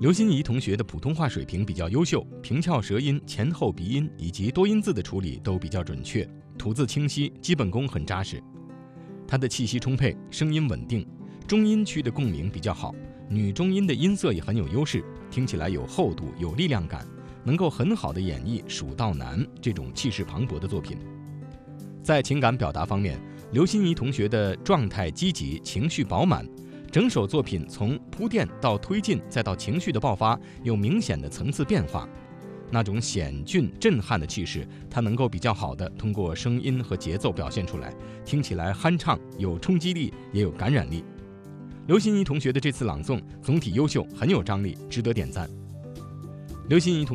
刘欣怡同学的普通话水平比较优秀，平翘舌音、前后鼻音以及多音字的处理都比较准确，吐字清晰，基本功很扎实。她的气息充沛，声音稳定，中音区的共鸣比较好，女中音的音色也很有优势，听起来有厚度、有力量感，能够很好的演绎《蜀道难》这种气势磅礴的作品。在情感表达方面，刘欣怡同学的状态积极，情绪饱满，整首作品从铺垫到推进再到情绪的爆发有明显的层次变化，那种险峻震撼的气势，它能够比较好的通过声音和节奏表现出来，听起来酣畅，有冲击力，也有感染力。刘欣怡同学的这次朗诵总体优秀，很有张力，值得点赞。刘欣怡同